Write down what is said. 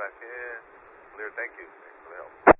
back in. Clear, thank you. Thanks for the help.